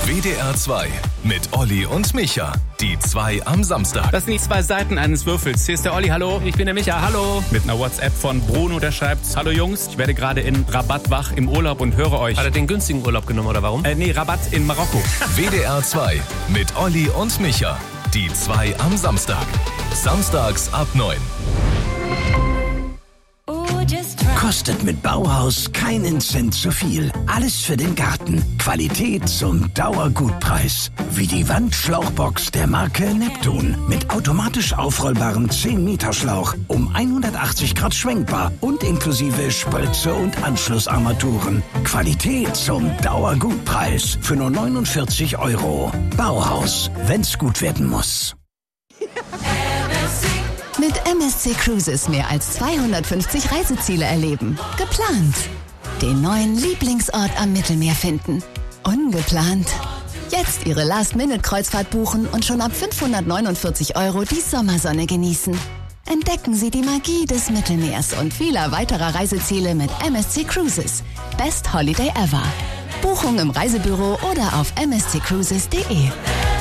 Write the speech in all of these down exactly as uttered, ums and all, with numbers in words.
W D R zwei mit Olli und Micha. Die zwei am Samstag. Das sind die zwei Seiten eines Würfels. Hier ist der Olli, hallo. Ich bin der Micha, hallo. Mit einer WhatsApp von Bruno, der schreibt: Hallo Jungs, ich werde gerade in Rabat wach im Urlaub und höre euch. Hat er den günstigen Urlaub genommen oder warum? Äh, nee, Rabat in Marokko. W D R zwei mit Olli und Micha. Die zwei am Samstag. Samstags ab neun. Kostet mit Bauhaus keinen Cent zu viel. Alles für den Garten. Qualität zum Dauergutpreis. Wie die Wandschlauchbox der Marke Neptun. Mit automatisch aufrollbarem zehn Meter Schlauch. Um hundertachtzig Grad schwenkbar. Und inklusive Spritze und Anschlussarmaturen. Qualität zum Dauergutpreis. Für nur neunundvierzig Euro. Bauhaus. Wenn's gut werden muss. Mit M S C Cruises mehr als zweihundertfünfzig Reiseziele erleben. Geplant. Den neuen Lieblingsort am Mittelmeer finden. Ungeplant. Jetzt Ihre Last-Minute-Kreuzfahrt buchen und schon ab fünfhundertneunundvierzig Euro die Sommersonne genießen. Entdecken Sie die Magie des Mittelmeers und vieler weiterer Reiseziele mit M S C Cruises. Best Holiday ever. Buchung im Reisebüro oder auf m s c cruises punkt d e.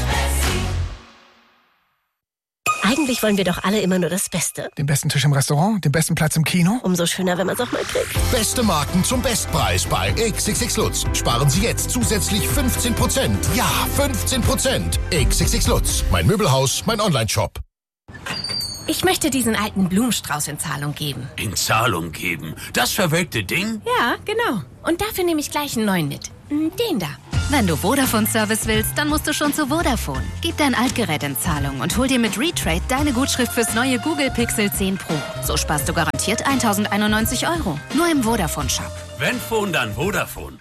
Eigentlich wollen wir doch alle immer nur das Beste. Den besten Tisch im Restaurant, den besten Platz im Kino. Umso schöner, wenn man es auch mal kriegt. Beste Marken zum Bestpreis bei X X X Lutz. Sparen Sie jetzt zusätzlich fünfzehn Prozent. Ja, fünfzehn Prozent. X X X Lutz. Mein Möbelhaus, mein Online-Shop. Ich möchte diesen alten Blumenstrauß in Zahlung geben. In Zahlung geben? Das verwelkte Ding? Ja, genau. Und dafür nehme ich gleich einen neuen mit. Den da. Wenn du Vodafone-Service willst, dann musst du schon zu Vodafone. Gib dein Altgerät in Zahlung und hol dir mit Retrade deine Gutschrift fürs neue Google Pixel zehn Pro. So sparst du garantiert tausendeinundneunzig Euro. Nur im Vodafone-Shop. Wenn Phone, dann Vodafone.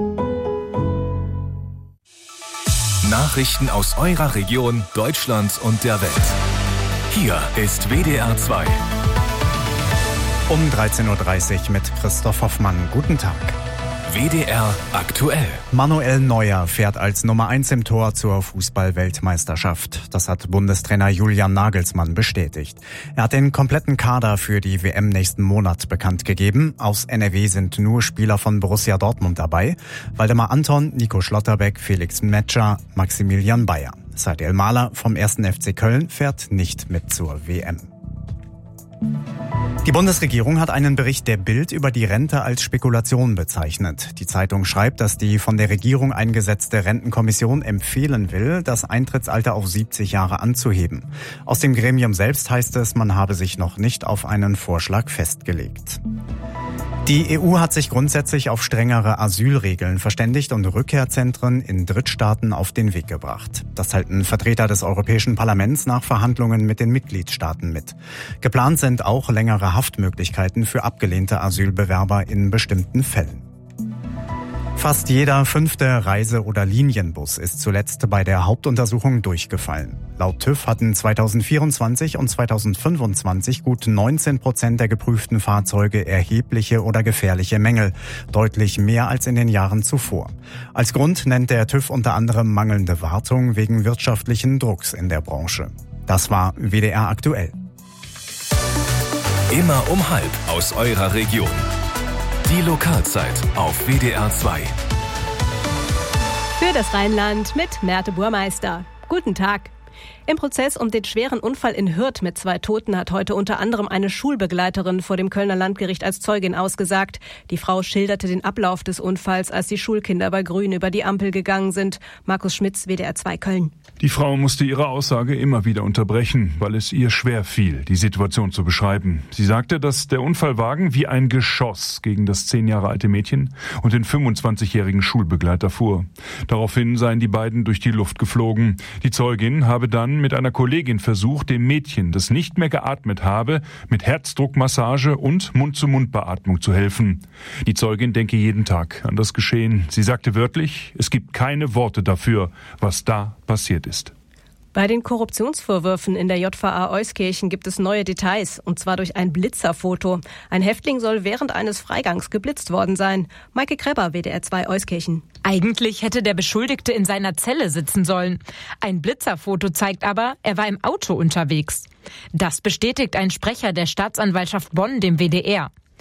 Nachrichten aus eurer Region, Deutschland und der Welt. Hier ist W D R zwei. Um dreizehn Uhr dreißig mit Christoph Hoffmann. Guten Tag. W D R aktuell. Manuel Neuer fährt als Nummer eins im Tor zur Fußball-Weltmeisterschaft. Das hat Bundestrainer Julian Nagelsmann bestätigt. Er hat den kompletten Kader für die W M nächsten Monat bekannt gegeben. Aus N R W sind nur Spieler von Borussia Dortmund dabei. Waldemar Anton, Nico Schlotterbeck, Felix Metscher, Maximilian Bayer. Said El Mahler vom ersten F C Köln fährt nicht mit zur W M. Die Bundesregierung hat einen Bericht der Bild über die Rente als Spekulation bezeichnet. Die Zeitung schreibt, dass die von der Regierung eingesetzte Rentenkommission empfehlen will, das Eintrittsalter auf siebzig Jahre anzuheben. Aus dem Gremium selbst heißt es, man habe sich noch nicht auf einen Vorschlag festgelegt. Die E U hat sich grundsätzlich auf strengere Asylregeln verständigt und Rückkehrzentren in Drittstaaten auf den Weg gebracht. Das halten Vertreter des Europäischen Parlaments nach Verhandlungen mit den Mitgliedstaaten mit. Geplant sind auch längere Haftmöglichkeiten für abgelehnte Asylbewerber in bestimmten Fällen. Fast jeder fünfte Reise- oder Linienbus ist zuletzt bei der Hauptuntersuchung durchgefallen. Laut TÜV hatten zweitausendvierundzwanzig und zweitausendfünfundzwanzig gut neunzehn Prozent der geprüften Fahrzeuge erhebliche oder gefährliche Mängel, deutlich mehr als in den Jahren zuvor. Als Grund nennt der TÜV unter anderem mangelnde Wartung wegen wirtschaftlichen Drucks in der Branche. Das war W D R aktuell. Immer um halb aus eurer Region. Die Lokalzeit auf W D R zwei. Für das Rheinland mit Merte Burmeister. Guten Tag. Im Prozess um den schweren Unfall in Hürth mit zwei Toten hat heute unter anderem eine Schulbegleiterin vor dem Kölner Landgericht als Zeugin ausgesagt. Die Frau schilderte den Ablauf des Unfalls, als die Schulkinder bei Grün über die Ampel gegangen sind. Markus Schmitz, W D R zwei Köln. Die Frau musste ihre Aussage immer wieder unterbrechen, weil es ihr schwer fiel, die Situation zu beschreiben. Sie sagte, dass der Unfallwagen wie ein Geschoss gegen das zehn Jahre alte Mädchen und den fünfundzwanzigjährigen Schulbegleiter fuhr. Daraufhin seien die beiden durch die Luft geflogen. Die Zeugin habe dann mit einer Kollegin versucht, dem Mädchen, das nicht mehr geatmet habe, mit Herzdruckmassage und Mund-zu-Mund-Beatmung zu helfen. Die Zeugin denke jeden Tag an das Geschehen. Sie sagte wörtlich, es gibt keine Worte dafür, was da passiert ist. Bei den Korruptionsvorwürfen in der J V A Euskirchen gibt es neue Details, und zwar durch ein Blitzerfoto. Ein Häftling soll während eines Freigangs geblitzt worden sein. Maike Kreber, W D R zwei Euskirchen. Eigentlich hätte der Beschuldigte in seiner Zelle sitzen sollen. Ein Blitzerfoto zeigt aber, er war im Auto unterwegs. Das bestätigt ein Sprecher der Staatsanwaltschaft Bonn dem W D R.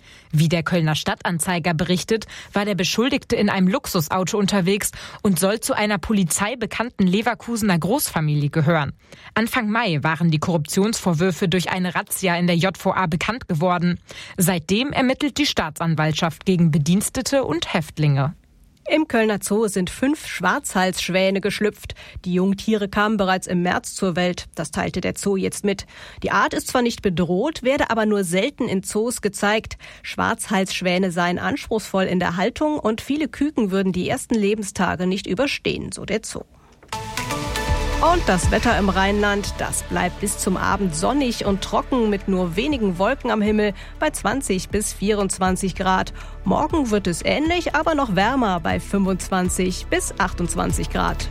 Wie der Kölner Stadtanzeiger berichtet, war der Beschuldigte in einem Luxusauto unterwegs und soll zu einer polizeibekannten Leverkusener Großfamilie gehören. Anfang Mai waren die Korruptionsvorwürfe durch eine Razzia in der J V A bekannt geworden. Seitdem ermittelt die Staatsanwaltschaft gegen Bedienstete und Häftlinge. Im Kölner Zoo sind fünf Schwarzhalsschwäne geschlüpft. Die Jungtiere kamen bereits im März zur Welt. Das teilte der Zoo jetzt mit. Die Art ist zwar nicht bedroht, werde aber nur selten in Zoos gezeigt. Schwarzhalsschwäne seien anspruchsvoll in der Haltung und viele Küken würden die ersten Lebenstage nicht überstehen, so der Zoo. Und das Wetter im Rheinland, das bleibt bis zum Abend sonnig und trocken mit nur wenigen Wolken am Himmel bei zwanzig bis vierundzwanzig Grad. Morgen wird es ähnlich, aber noch wärmer bei fünfundzwanzig bis achtundzwanzig Grad.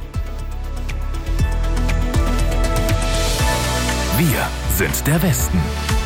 Wir sind der Westen.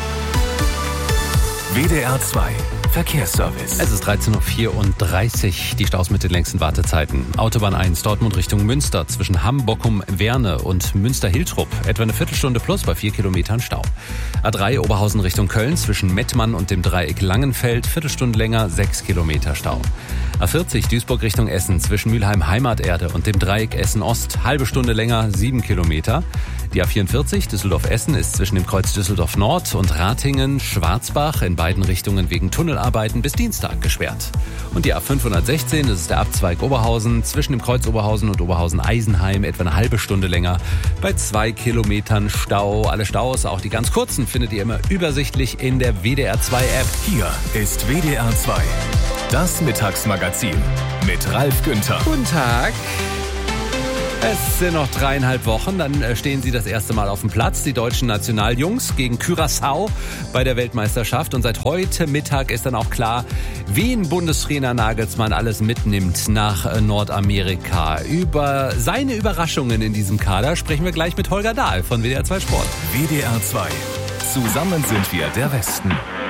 W D R zwei Verkehrsservice. Es ist dreizehn Uhr vierunddreißig, die Staus mit den längsten Wartezeiten. Autobahn eins Dortmund Richtung Münster zwischen Hamm-Bockum-Werne und Münster-Hiltrup. Etwa eine Viertelstunde plus bei vier Kilometern Stau. A drei Oberhausen Richtung Köln zwischen Mettmann und dem Dreieck Langenfeld. Viertelstunde länger, sechs Kilometer Stau. A vierzig Duisburg Richtung Essen zwischen Mülheim Heimaterde und dem Dreieck Essen-Ost. Halbe Stunde länger, sieben Kilometer. Die A vierundvierzig Düsseldorf-Essen ist zwischen dem Kreuz Düsseldorf-Nord und Ratingen-Schwarzbach in beiden Richtungen wegen Tunnelarbeiten bis Dienstag gesperrt. Und die A fünfhundertsechzehn, das ist der Abzweig Oberhausen, zwischen dem Kreuz Oberhausen und Oberhausen-Eisenheim etwa eine halbe Stunde länger bei zwei Kilometern Stau. Alle Staus, auch die ganz kurzen, findet ihr immer übersichtlich in der W D R zwei App. Hier ist W D R zwei, das Mittagsmagazin mit Ralf Günther. Guten Tag. Es sind noch dreieinhalb Wochen, dann stehen sie das erste Mal auf dem Platz, die deutschen Nationaljungs gegen Curaçao bei der Weltmeisterschaft. Und seit heute Mittag ist dann auch klar, wen Bundestrainer Nagelsmann alles mitnimmt nach Nordamerika. Über seine Überraschungen in diesem Kader sprechen wir gleich mit Holger Dahl von W D R zwei Sport. W D R zwei. Zusammen sind wir der Westen.